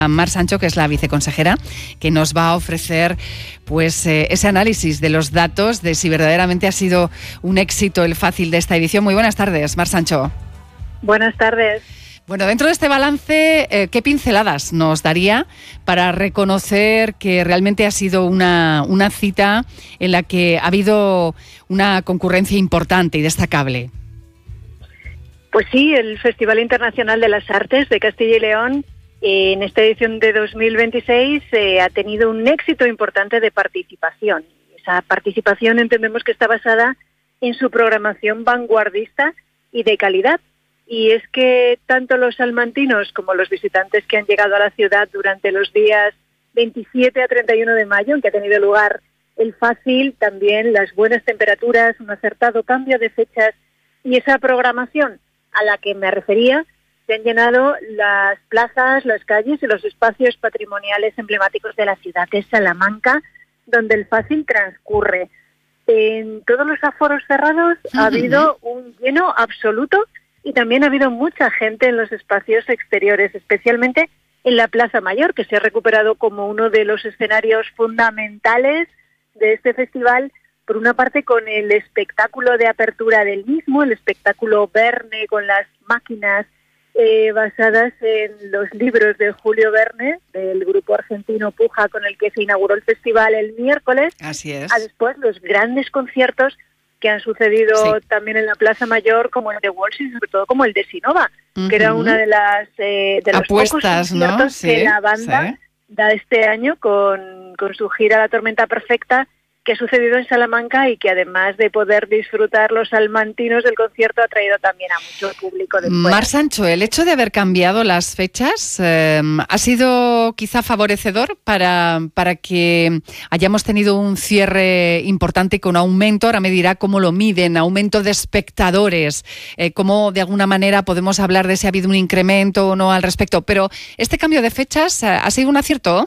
Mar Sancho, que es la viceconsejera, que nos va a ofrecer pues ese análisis de los datos de si verdaderamente ha sido un éxito el Fácil de esta edición. Muy buenas tardes, Mar Sancho. Buenas tardes. Bueno, dentro de este balance, ¿qué pinceladas nos daría para reconocer que realmente ha sido una cita en la que ha habido una concurrencia importante y destacable? Pues sí, el Festival Internacional de las Artes de Castilla y León en esta edición de 2026 ha tenido un éxito importante de participación. Esa participación entendemos que está basada en su programación vanguardista y de calidad. Y es que tanto los salmantinos como los visitantes que han llegado a la ciudad durante los días 27 a 31 de mayo, en que ha tenido lugar el Fácil, también las buenas temperaturas, un acertado cambio de fechas y esa programación a la que me refería, se han llenado las plazas, las calles y los espacios patrimoniales emblemáticos de la ciudad de Salamanca, donde el Fácil transcurre. En todos los aforos cerrados ha habido un lleno absoluto y también ha habido mucha gente en los espacios exteriores, especialmente en la Plaza Mayor, que se ha recuperado como uno de los escenarios fundamentales de este festival, por una parte con el espectáculo de apertura del mismo, el espectáculo Verne con las máquinas basadas en los libros de Julio Verne, del grupo argentino Puja, con el que se inauguró el festival el miércoles. Así es. A después los grandes conciertos que han sucedido también en la Plaza Mayor, como el de Walsh y sobre todo como el de Sinova, que era una de las de los apuestas, pocos conciertos, ¿no? que la banda da este año con su gira La Tormenta Perfecta, que ha sucedido en Salamanca y que además de poder disfrutar los salmantinos del concierto ha traído también a mucho público de fuera. Mar Sancho, ¿el hecho de haber cambiado las fechas ha sido quizá favorecedor para que hayamos tenido un cierre importante con aumento? Ahora me dirá cómo lo miden, aumento de espectadores, cómo de alguna manera podemos hablar de si ha habido un incremento o no al respecto. Pero ¿este cambio de fechas ha sido un acierto?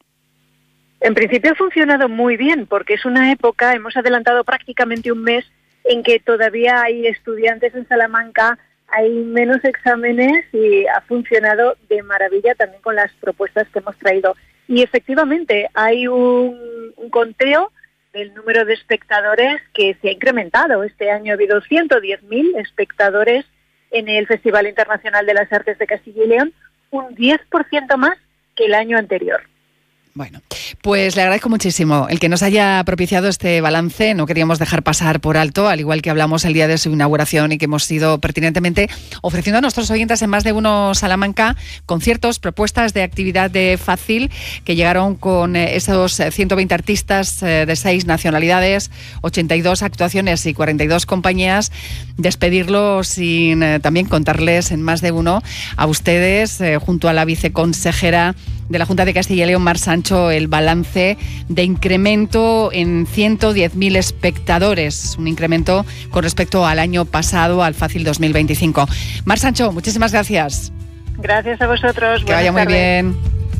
En principio ha funcionado muy bien, porque es una época, hemos adelantado prácticamente un mes, en que todavía hay estudiantes en Salamanca, hay menos exámenes y ha funcionado de maravilla también con las propuestas que hemos traído. Y efectivamente hay un conteo del número de espectadores que se ha incrementado. Este año ha habido 110.000 espectadores en el Festival Internacional de las Artes de Castilla y León, un 10% más que el año anterior. Bueno, pues le agradezco muchísimo el que nos haya propiciado este balance. No queríamos dejar pasar por alto, al igual que hablamos el día de su inauguración y que hemos ido pertinentemente ofreciendo a nuestros oyentes en Más de Uno Salamanca conciertos, propuestas de actividad de Fácil que llegaron con esos 120 artistas de 6 nacionalidades, 82 actuaciones y 42 compañías. Despedirlo sin también contarles en Más de Uno a ustedes, junto a la viceconsejera de la Junta de Castilla y León, Mar Sancho, el balance de incremento en 110.000 espectadores, un incremento con respecto al año pasado, al Fácil 2025. Mar Sancho, muchísimas gracias. Gracias a vosotros. Que vaya muy bien.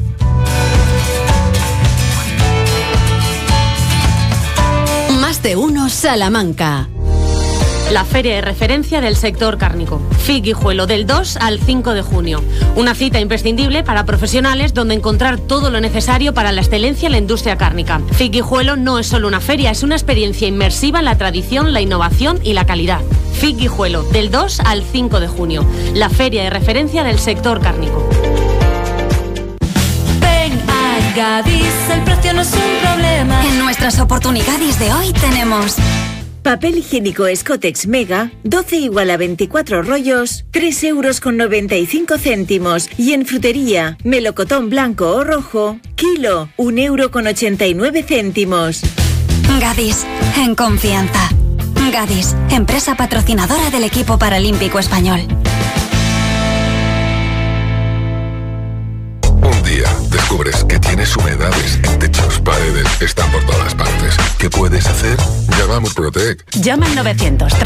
Más de Uno Salamanca. La feria de referencia del sector cárnico. FIC Guijuelo, del 2 al 5 de junio. Una cita imprescindible para profesionales donde encontrar todo lo necesario para la excelencia en la industria cárnica. FIC Guijuelo no es solo una feria, es una experiencia inmersiva en la tradición, la innovación y la calidad. FIC Guijuelo, del 2 al 5 de junio. La feria de referencia del sector cárnico. Ven a Gadis, el precio no es un problema. En nuestras oportunidades de hoy tenemos... Papel higiénico Scottex Mega, 12 igual a 24 rollos, 3,95 €. Y en frutería, melocotón blanco o rojo, kilo, 1,89 €. Gadis, en confianza. Gadis, empresa patrocinadora del equipo paralímpico español. Un día descubres que tienes humedades en techos, paredes, están por todas partes. ¿Qué puedes hacer? Llama a Murprotec. Llama al 900